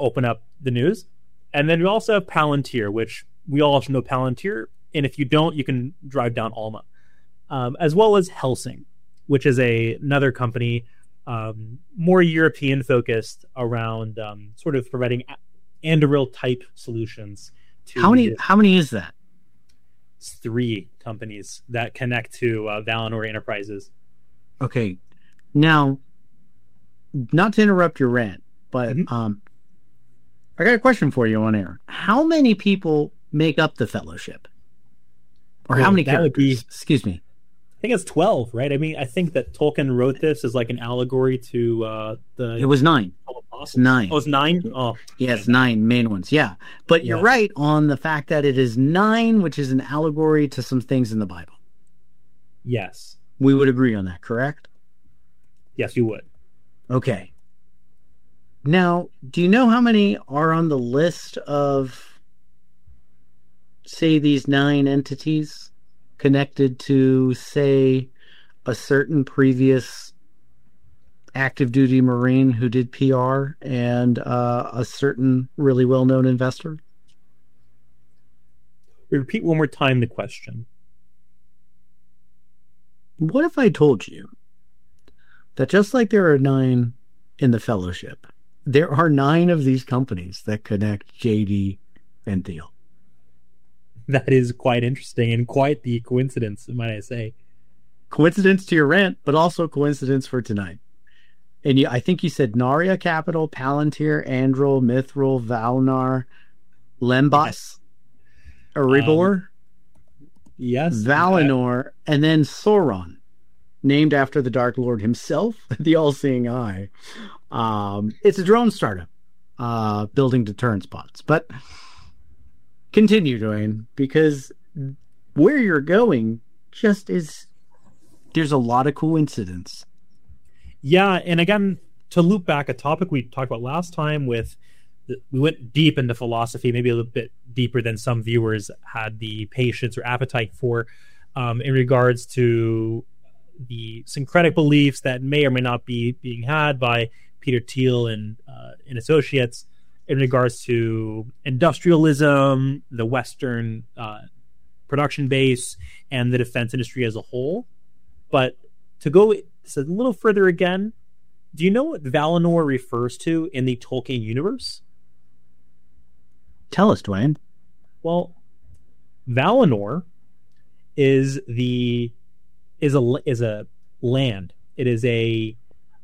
open up the news. And then we also have Palantir, which we all know Palantir. And if you don't, you can drive down Alma. As well as Helsing, which is another company, more European focused around sort of providing Anduril type solutions. How many is that? It's 3 companies that connect to Valinor Enterprises. Okay. Now, not to interrupt your rant, but I got a question for you on air. How many people make up the Fellowship? Or how many characters? Excuse me. I think it's 12, right? I mean, I think that Tolkien wrote this as like an allegory to the... It was 9. It's 9. Oh, it's 9? Oh. Yeah, it's 9 main ones, yeah. But you're right on the fact that it is 9, which is an allegory to some things in the Bible. Yes. We would agree on that, correct? Yes, you would. Okay. Now, do you know how many are on the list of, say, these 9 entities connected to, say, a certain previous active duty Marine who did PR and a certain really well-known investor? Repeat one more time the question. What if I told you that just like there are 9 in the Fellowship, there are 9 of these companies that connect JD and Thiel? That is quite interesting and quite the coincidence, might I say. Coincidence to your rant, but also coincidence for tonight. And I think you said Narya Capital, Palantir, Anduril, Mithril, Valinor, Lembas, Erebor, Valinor, and then Sauron, named after the Dark Lord himself, the All-Seeing Eye. It's a drone startup building deterrence bots. But continue, Dwayne, because where you're going just is... There's a lot of coincidence. Yeah, and again, to loop back a topic we talked about last time we went deep into philosophy, maybe a little bit deeper than some viewers had the patience or appetite for, in regards to the syncretic beliefs that may or may not be being had by Peter Thiel and associates in regards to industrialism, the Western production base, and the defense industry as a whole. But to go a little further again, do you know what Valinor refers to in the Tolkien universe? Tell us, Dwayne. Well, Valinor is a land. It is a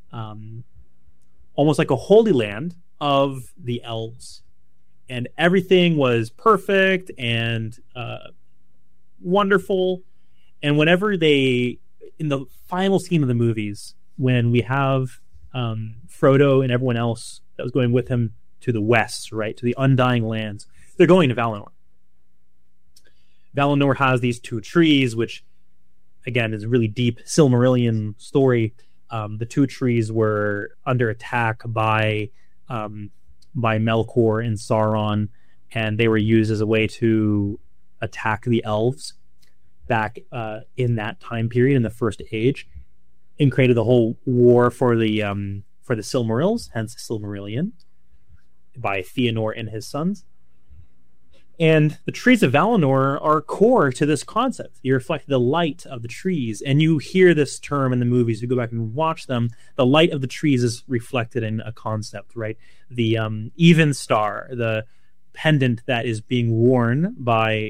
almost like a holy land of the elves, and everything was perfect and wonderful. And whenever in the final scene of the movies, when we have Frodo and everyone else that was going with him to the west, right, to the Undying Lands, they're going to Valinor. Valinor has these 2 trees, which, again, is a really deep Silmarillion story. The 2 trees were under attack by Melkor and Sauron, and they were used as a way to attack the elves back in that time period in the First Age, and created the whole war for the Silmarils, hence Silmarillion, by Fëanor and his sons. And the trees of Valinor are core to this concept. You reflect the light of the trees, and you hear this term in the movies. You go back and watch them. The light of the trees is reflected in a concept, right? The even star, the pendant that is being worn by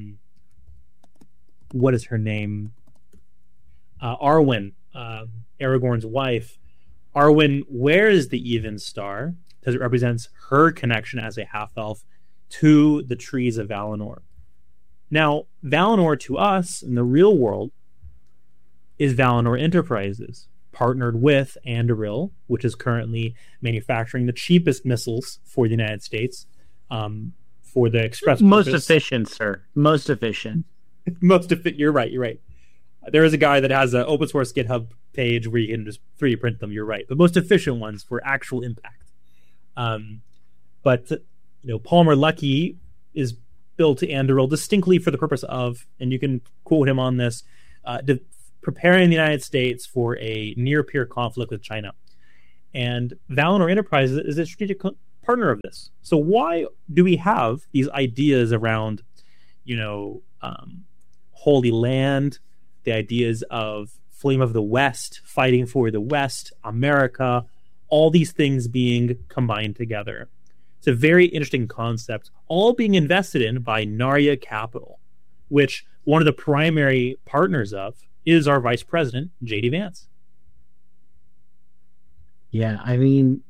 what is her name? Arwen, Aragorn's wife. Arwen wears the even star because it represents her connection as a half-elf to the trees of Valinor. Now, Valinor to us in the real world is Valinor Enterprises, partnered with Anduril, which is currently manufacturing the cheapest missiles for the United States, for the express most purpose. Efficient, sir. Most efficient. You're right. There is a guy that has an open source GitHub page where you can just 3D print them. You're right. The most efficient ones for actual impact. But Palmer Luckey is built to Anduril distinctly for the purpose of, and you can quote him on this, preparing the United States for a near-peer conflict with China. And Valinor Enterprises is a partner of this. So why do we have these ideas around, Holy Land, the ideas of Flame of the West, fighting for the West, America, all these things being combined together? It's a very interesting concept, all being invested in by Narya Capital, which one of the primary partners of is our Vice President, J.D. Vance. Yeah, I mean,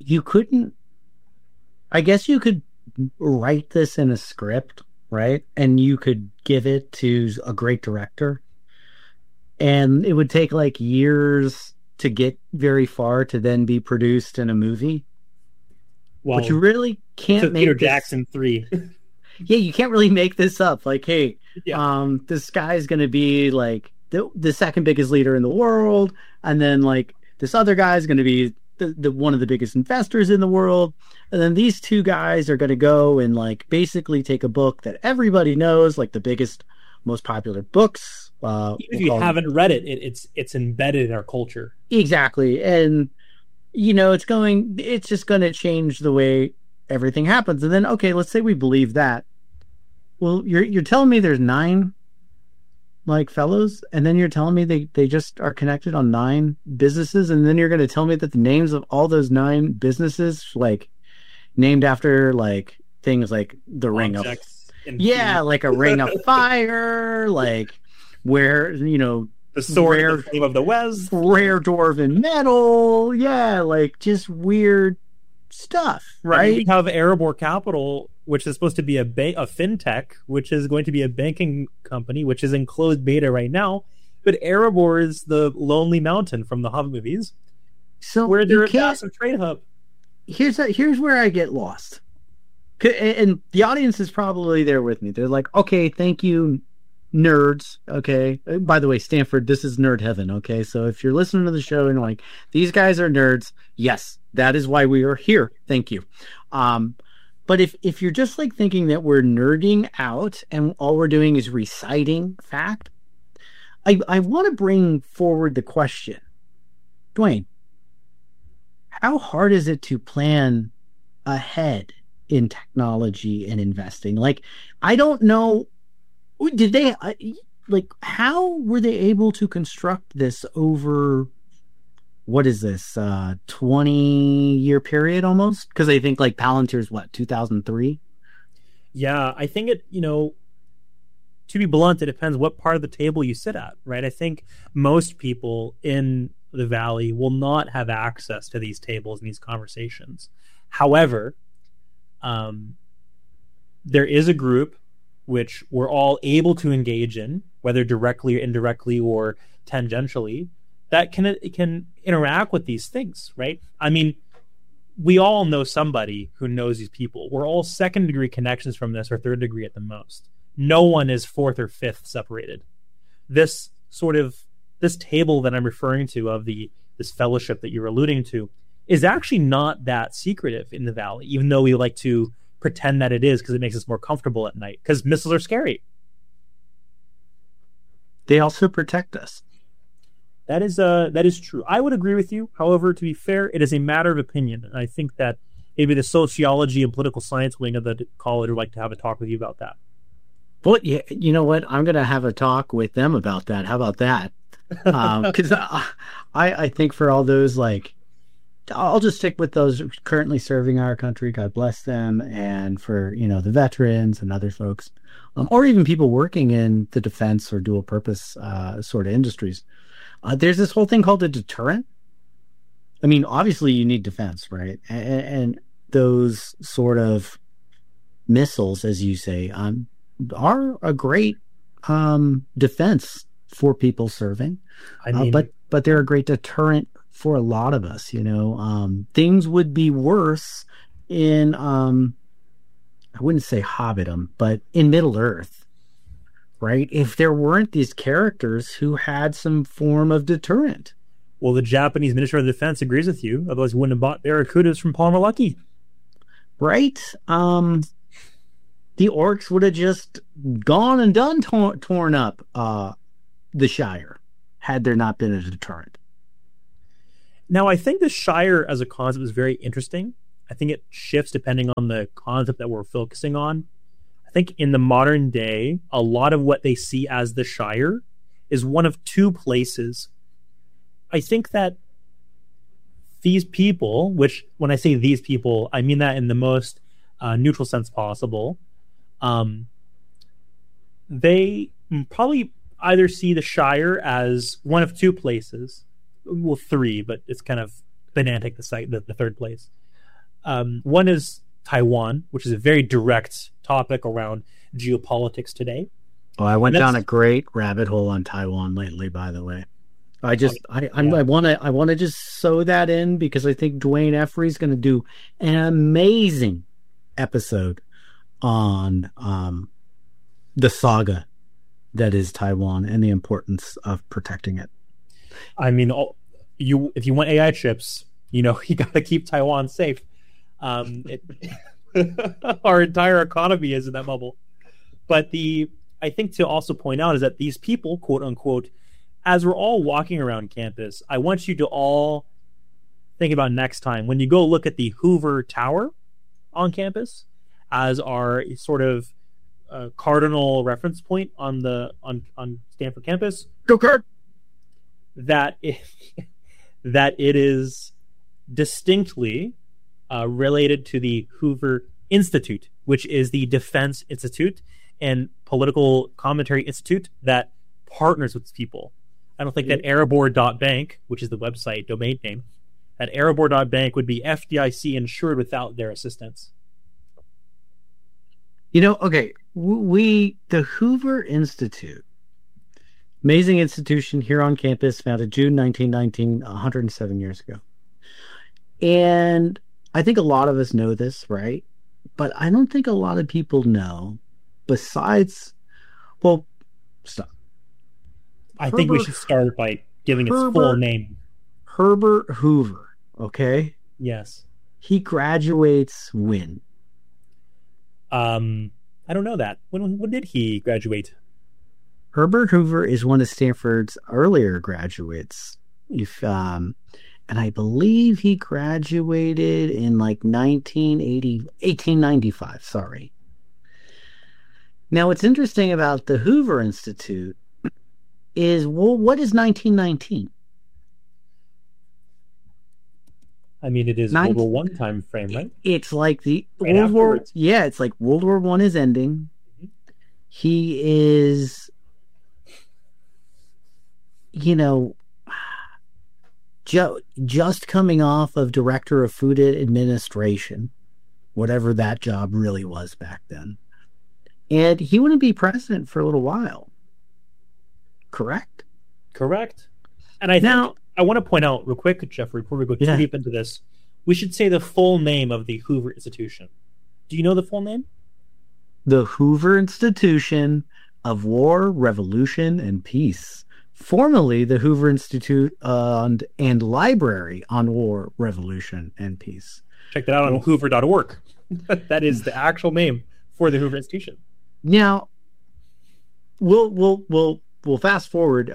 I guess you could write this in a script, right? And you could give it to a great director. And it would take like years to get very far to then be produced in a movie. Well, but you really can't make Peter Jackson 3. Yeah, you can't really make this up. Like, hey, Yeah. This guy's going to be like the second biggest leader in the world, and then like this other guy's going to be the one of the biggest investors in the world, and then these two guys are going to go and like basically take a book that everybody knows, like the biggest, most popular books. Even if you haven't read it, it's embedded in our culture. Exactly, and it's just going to change the way everything happens. And then, okay, let's say we believe that. Well, you're telling me there's 9 like fellows, and then you're telling me they just are connected on 9 businesses, and then you're going to tell me that the names of all those 9 businesses, like named after like things like the Ring of, like a Ring of Fire, like where the sword, the Flame of the West, rare dwarven metal, like just weird stuff, right? I mean, we have Erebor Capital, which is supposed to be a fintech, which is going to be a banking company, which is in closed beta right now. But Erebor is the Lonely Mountain from the Hobbit movies, so where they're a massive trade hub. Here's where I get lost, and the audience is probably there with me. They're like, okay, thank you, nerds. Okay, by the way, Stanford, this is nerd heaven. Okay, so if you're listening to the show and like these guys are nerds, yes, that is why we are here. Thank you. But if you're just like thinking that we're nerding out and all we're doing is reciting fact, I want to bring forward the question, Dwayne, how hard is it to plan ahead in technology and investing? Like, I don't know. Did they how were they able to construct this over, what is this, 20-year period almost? Because I think like Palantir's 2003? Yeah, I think it, to be blunt, it depends what part of the table you sit at, right? I think most people in the Valley will not have access to these tables and these conversations. However, there is a group which we're all able to engage in, whether directly or indirectly or tangentially, that can interact with these things, right? I mean, we all know somebody who knows these people. We're all second-degree connections from this, or third degree at the most. No one is fourth or fifth separated. This table that I'm referring to of this fellowship that you're alluding to is actually not that secretive in the Valley, even though we like to pretend that it is because it makes us more comfortable at night, because missiles are scary. They also protect us. That is true. I would agree with you. However, to be fair, it is a matter of opinion. And I think that maybe the sociology and political science wing of the college would like to have a talk with you about that. Well, yeah, you know what? I'm going to have a talk with them about that. How about that? Because I think for all those, like, I'll just stick with those currently serving our country. God bless them. And for, the veterans and other folks, or even people working in the defense or dual purpose sort of industries. There's this whole thing called a deterrent. I mean, obviously you need defense, right? And those sort of missiles, as you say, are a great defense for people serving. I mean, but they're a great deterrent for a lot of us. Things would be worse in I wouldn't say Hobbiton, but in Middle Earth, right? If there weren't these characters who had some form of deterrent. Well, the Japanese Ministry of Defense agrees with you. Otherwise, we wouldn't have bought Barracudas from Palmer Luckey. Right? The orcs would have just gone and done torn up the Shire had there not been a deterrent. Now, I think the Shire as a concept is very interesting. I think it shifts depending on the concept that we're focusing on. I think in the modern day, a lot of what they see as the Shire is one of two places. I think that these people, which when I say these people, I mean that in the most neutral sense possible, they probably either see the Shire as one of two places. Well, three, but it's kind of pedantic, the third place. One is Taiwan, which is a very direct topic around geopolitics today. Oh, I went down a great rabbit hole on Taiwan lately, by the way. I want to just sew that in because I think Dwayne Effrey is going to do an amazing episode on the saga that is Taiwan and the importance of protecting it. I mean, if you want AI chips, you got to keep Taiwan safe. Our entire economy is in that bubble. But I think to also point out is that these people, quote unquote, as we're all walking around campus, I want you to all think about next time when you go look at the Hoover Tower on campus as our sort of cardinal reference point on Stanford campus. Go Card! That it is distinctly related to the Hoover Institute, which is the Defense Institute and Political Commentary Institute that partners with people. I don't think that Erebor.bank, which is the website domain name, that Erebor.bank would be FDIC insured without their assistance. Okay, the Hoover Institute, amazing institution here on campus, founded June 1919, 107 years ago. And I think a lot of us know this, right? But I don't think a lot of people know, besides, stop. I think we should start by giving its full name. Herbert Hoover, okay? Yes. He graduates when? I don't know that. When did he graduate? Herbert Hoover is one of Stanford's earlier graduates. And I believe he graduated in 1895, sorry. Now, what's interesting about the Hoover Institute is, what is 1919? I mean, it is World War I time frame, right? It's like World War. Yeah, it's like World War I is ending. Mm-hmm. He is, just coming off of Director of Food Administration, whatever that job really was back then. And he wouldn't be president for a little while. Correct? Correct. And I want to point out real quick, Jeffrey, before we go too deep into this, we should say the full name of the Hoover Institution. Do you know the full name? The Hoover Institution of War, Revolution, and Peace. Formerly the Hoover Institute and Library on War, Revolution, and Peace. Check that out on hoover.org. That is the actual name for the Hoover Institution. Now, we'll fast forward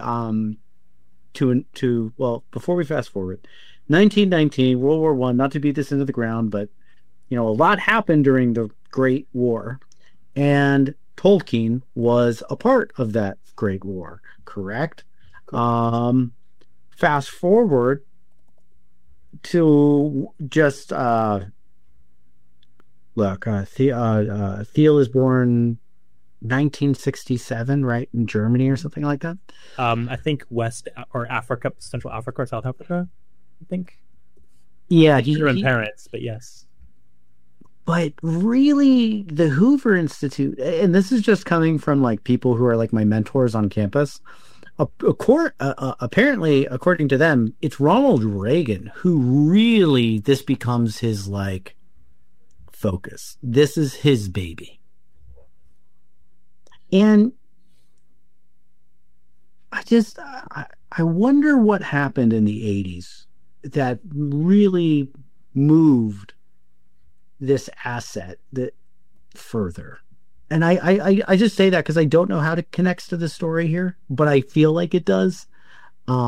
before we fast forward, 1919, World War I, not to beat this into the ground, but a lot happened during the Great War, and Tolkien was a part of that Great War, correct? Fast forward to just Thiel is born 1967, right, in Germany or something like that. I think West or Africa, Central Africa or South Africa. I think. Yeah, German parents, but yes. But really, the Hoover Institute, and this is just coming from people who are my mentors on campus. Apparently, according to them, it's Ronald Reagan who really this becomes his focus. This is his baby. And I wonder what happened in the 80s that really moved this asset further. And I just say that because I don't know how it connects to the story here, but I feel like it does.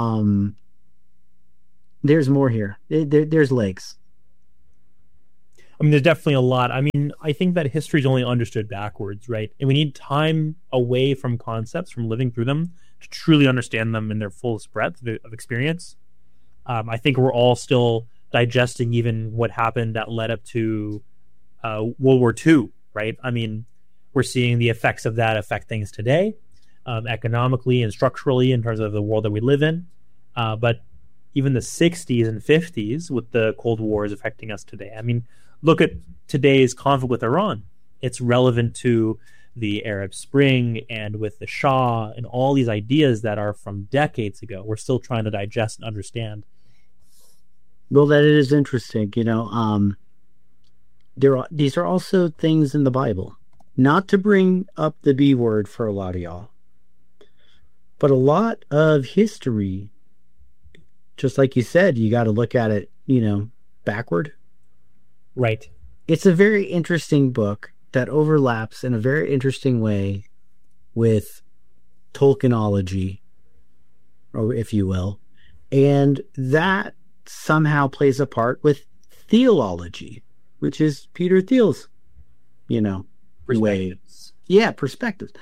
There's more here. There's legs. I mean, there's definitely a lot. I mean, I think that history is only understood backwards, right? And we need time away from concepts, from living through them, to truly understand them in their fullest breadth of experience. I think we're all still digesting even what happened that led up to World War II, right? I mean, we're seeing the effects of that affect things today, economically and structurally in terms of the world that we live in. But even the 60s and 50s with the Cold War is affecting us today. I mean, look at today's conflict with Iran. It's relevant to the Arab Spring and with the Shah and all these ideas that are from decades ago. We're still trying to digest and understand. Well, that is interesting. These are also things in the Bible. Not to bring up the B word for a lot of y'all, but a lot of history, just like you said, you got to look at it, backward. Right. It's a very interesting book that overlaps in a very interesting way with Tolkienology, or if you will, and that somehow plays a part with theology, which is Peter Thiel's, way. Yeah, perspectives.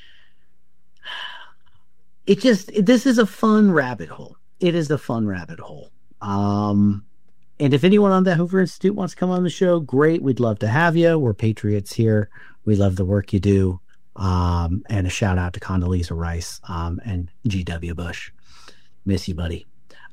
This is a fun rabbit hole. It is a fun rabbit hole. And if anyone on the Hoover Institute wants to come on the show, great. We'd love to have you. We're patriots here. We love the work you do. And a shout out to Condoleezza Rice and G.W. Bush. Miss you, buddy.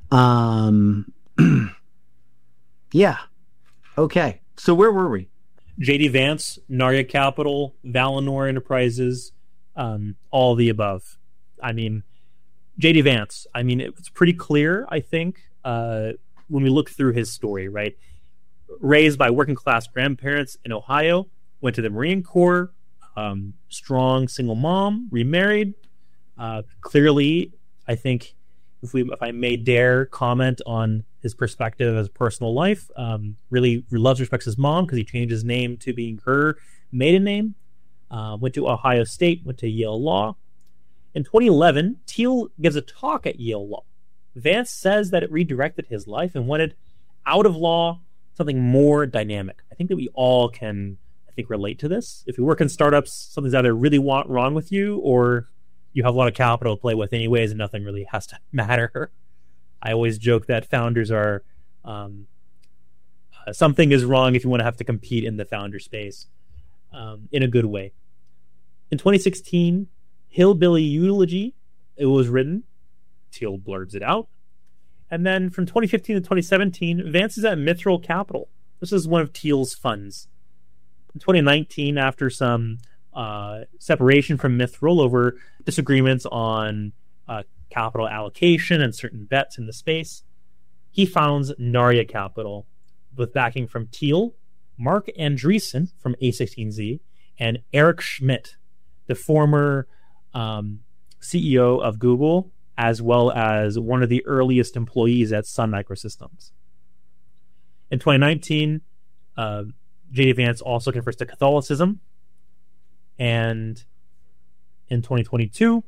Yeah. Okay. So where were we? J.D. Vance, Narya Capital, Valinor Enterprises, all the above. I mean, J.D. Vance, it's pretty clear, I think, when we look through his story, right? Raised by working-class grandparents in Ohio, went to the Marine Corps, strong single mom, remarried. Clearly, I think if I may dare comment on his perspective as personal life, really loves, respects his mom because he changed his name to being her maiden name. Went to Ohio State, went to Yale Law. In 2011, Thiel gives a talk at Yale Law. Vance says that it redirected his life and wanted out of law something more dynamic. I think that we all can, relate to this. If you work in startups, something's either really wrong with you or you have a lot of capital to play with anyways and nothing really has to matter. I always joke that founders are something is wrong if you want to have to compete in the founder space in a good way. In 2016, Hillbilly Eulogy, it was written. Thiel blurs it out. And then from 2015 to 2017, Vance is at Mithril Capital. This is one of Thiel's funds. In 2019, after some separation from Mithril over disagreements on capital allocation and certain bets in the space, he founds Narya Capital with backing from Thiel, Mark Andreessen from A16Z, and Eric Schmidt, the former CEO of Google, as well as one of the earliest employees at Sun Microsystems. In 2019, J.D. Vance also converts to Catholicism, and in 2022,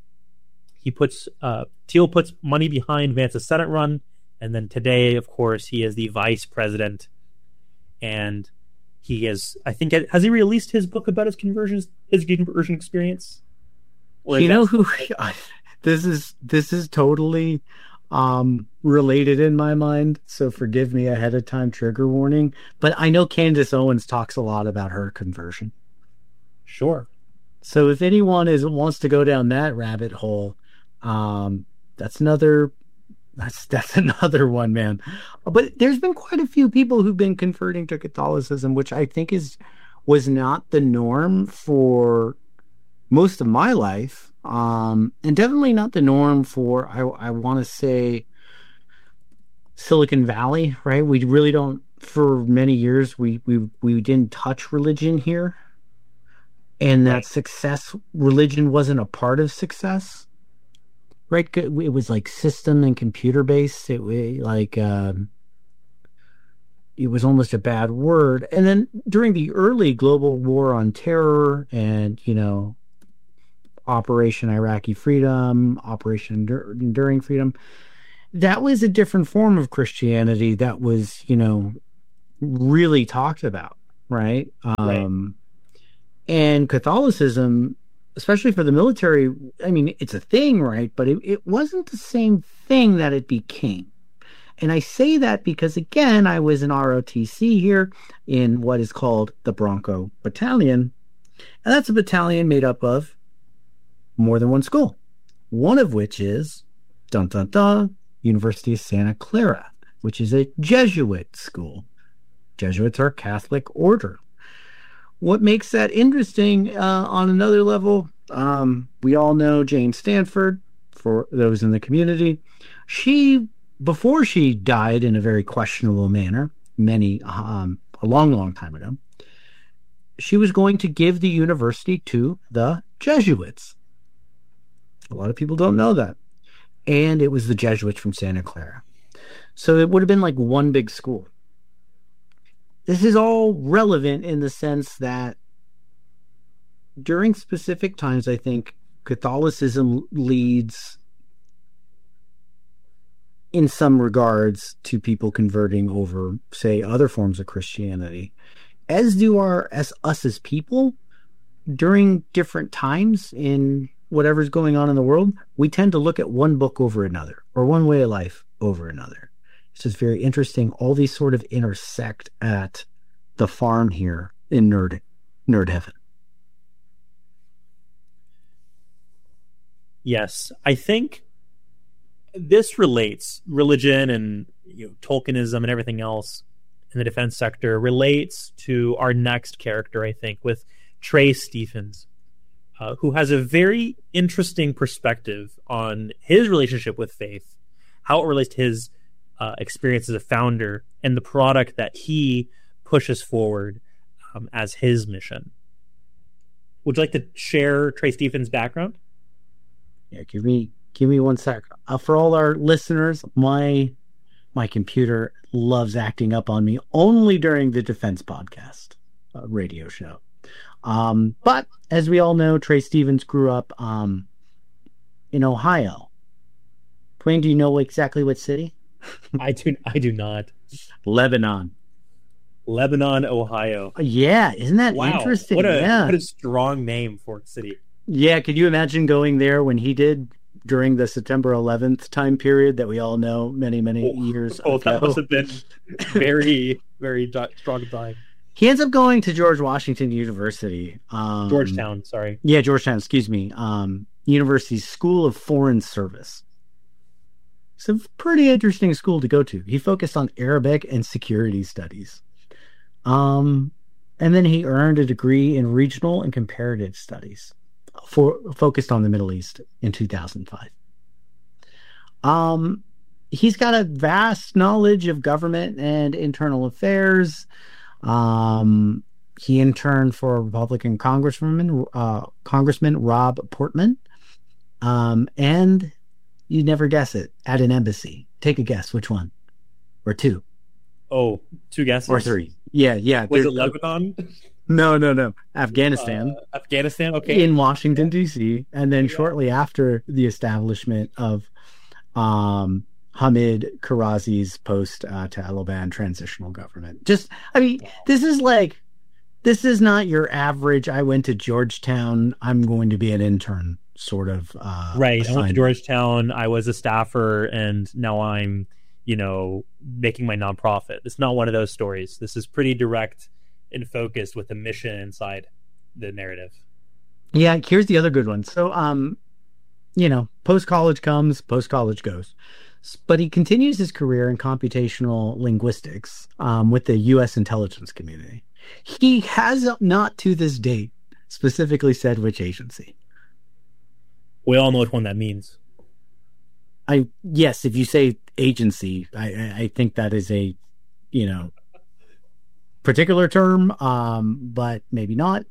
Thiel puts money behind Vance's Senate run, and then today, of course, he is the vice president, and he is, has he released his book about his conversion experience? This is totally related in my mind, so forgive me ahead of time, trigger warning, but I know Candace Owens talks a lot about her conversion. Sure. So if anyone wants to go down that rabbit hole, that's another one, man. But there's been quite a few people who've been converting to Catholicism, which I think was not the norm for most of my life, and definitely not the norm for I want to say Silicon Valley, right? We really don't. For many years, we didn't touch religion here. And that success, religion wasn't a part of success, right? It was like system and computer based. It was almost a bad word. And then during the early global war on terror and, Operation Iraqi Freedom, Operation Enduring Freedom, that was a different form of Christianity that was, really talked about, right? Right. And Catholicism, especially for the military, I mean, it's a thing, right? But it wasn't the same thing that it became. And I say that because, again, I was in ROTC here in what is called the Bronco Battalion. And that's a battalion made up of more than one school. One of which is, dun dun dun, University of Santa Clara, which is a Jesuit school. Jesuits are a Catholic order. What makes that interesting on another level, we all know Jane Stanford, for those in the community. Before she died in a very questionable manner, a long time ago, she was going to give the university to the Jesuits. A lot of people don't know that. And it was the Jesuits from Santa Clara. So it would have been like one big school. This is all relevant in the sense that during specific times, I think Catholicism leads in some regards to people converting over, say, other forms of Christianity, as do us as people. During different times in whatever's going on in the world, we tend to look at one book over another or one way of life over another. It's just very interesting. All these sort of intersect at the farm here in Nerd Heaven. Yes, I think this relates, religion and Tolkienism and everything else in the defense sector relates to our next character, I think, with Trey Stephens, who has a very interesting perspective on his relationship with faith, how it relates to his experience as a founder, and the product that he pushes forward as his mission. Would you like to share Trey Stephens' background? Yeah, give me 1 sec. For all our listeners, my computer loves acting up on me only during the Defense Podcast radio show. But as we all know, Trey Stephens grew up in Ohio. Twain, do you know exactly what city? I do not. Lebanon, Ohio. Yeah, isn't that interesting? What a strong name for a city. Yeah, could you imagine going there when he did during the September 11th time period that we all know many years ago? That must have been very, very strong time. He ends up going to George Washington University. Georgetown, sorry. Yeah, Georgetown, excuse me. University's School of Foreign Service. It's a pretty interesting school to go to. He focused on Arabic and security studies. And then he earned a degree in regional and comparative studies, focused on the Middle East in 2005. He's got a vast knowledge of government and internal affairs. He interned for Republican Congressman Rob Portman. And you'd never guess it, at an embassy. Take a guess, which one? Or two? Oh, 2 guesses? Or 3. Yeah. Was it Lebanon? No. Afghanistan. Afghanistan, okay. In Washington, D.C. And then shortly after the establishment of Hamid Karazi's post-Taliban transitional government. This is not your average, I went to Georgetown, I'm going to be an intern sort of right. assignment. I went to Georgetown, I was a staffer, and now I'm, making my nonprofit. It's not one of those stories. This is pretty direct and focused with a mission inside the narrative. Yeah, here's the other good one. So, post-college comes, post-college goes. But he continues his career in computational linguistics with the U.S. intelligence community. He has not to this date specifically said which agency. We all know which one that means. Yes, if you say agency, I think that is a, particular term, but maybe not.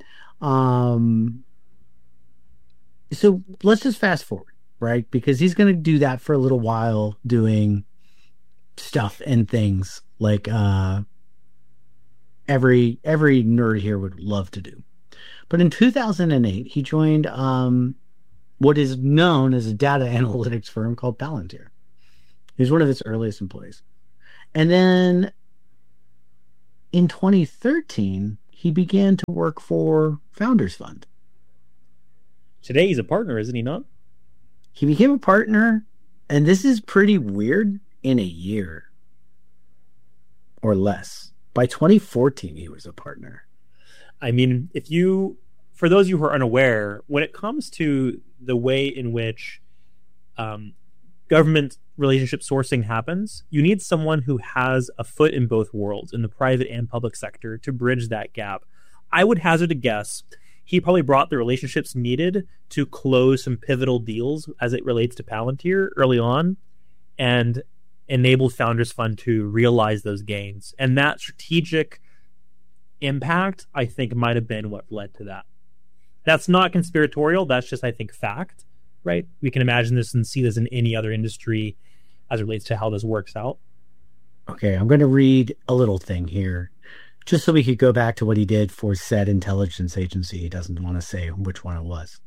So let's just fast forward, right? Because he's going to do that for a little while, doing stuff and things like every nerd here would love to do. But in 2008, he joined what is known as a data analytics firm called Palantir. He was one of its earliest employees. And then in 2013, he began to work for Founders Fund. Today he's a partner, isn't he not? He became a partner, and this is pretty weird, in a year or less. By 2014, he was a partner. I mean, for those of you who are unaware, when it comes to the way in which government relationship sourcing happens, you need someone who has a foot in both worlds, in the private and public sector, to bridge that gap. I would hazard a guess he probably brought the relationships needed to close some pivotal deals as it relates to Palantir early on, and enabled Founders Fund to realize those gains. And that strategic impact, I think, might have been what led to that. That's not conspiratorial. That's just, I think, fact, right? We can imagine this and see this in any other industry as it relates to how this works out. Okay, I'm going to read a little thing here, just so we could go back to what he did for said intelligence agency. He doesn't want to say which one it was.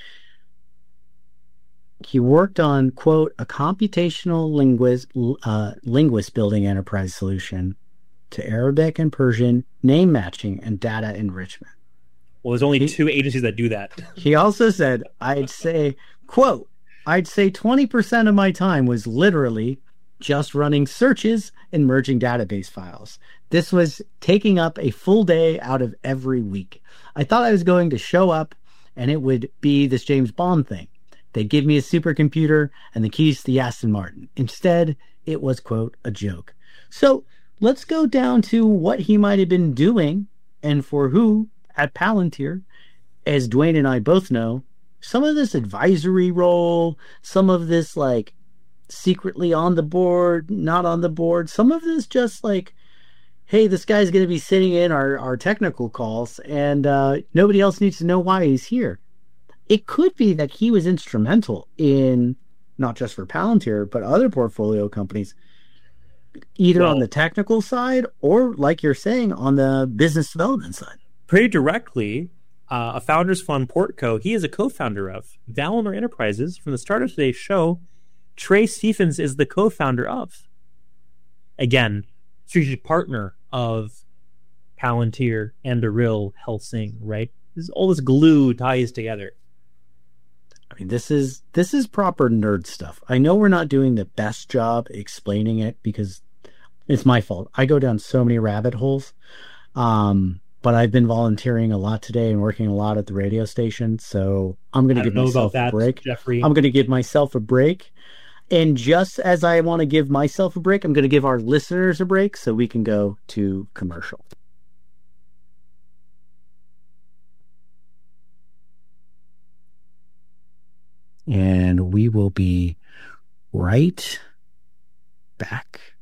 He worked on, quote, a computational linguist building enterprise solution to Arabic and Persian name matching and data enrichment. Well, there's only two agencies that do that. He also said, I'd say 20% of my time was literally just running searches and merging database files. This was taking up a full day out of every week. I thought I was going to show up and it would be this James Bond thing. They'd give me a supercomputer and the keys to the Aston Martin. Instead, it was, quote, a joke. So let's go down to what he might have been doing and for who at Palantir. As Dwayne and I both know, some of this advisory role, some of this like secretly on the board, not on the board, some of this just like, hey, this guy's going to be sitting in our technical calls and nobody else needs to know why he's here. It could be that he was instrumental in, not just for Palantir, but other portfolio companies, either on the technical side or, like you're saying, on the business development side. Pretty directly, a Founders Fund Portco, he is a co-founder of Valinor Enterprises. From the start of today's show, Trey Stephens is the co-founder of. Again, strategic partner of Palantir and Aril Helsing, right? All this glue ties together. I mean, this is proper nerd stuff. I know we're not doing the best job explaining it because it's my fault. I go down so many rabbit holes. But I've been volunteering a lot today and working a lot at the radio station. So I'm going to give myself a break. Jeffrey. I'm going to give myself a break. And just as I want to give myself a break, I'm going to give our listeners a break so we can go to commercial. And we will be right back.